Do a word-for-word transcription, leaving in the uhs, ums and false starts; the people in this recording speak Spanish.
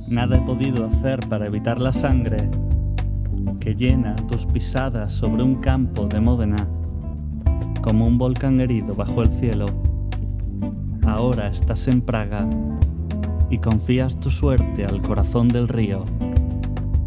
Nada he podido hacer para evitar la sangre que llena tus pisadas sobre un campo de Módena, como un volcán herido bajo el cielo. Ahora estás en Praga y confías tu suerte al corazón del río.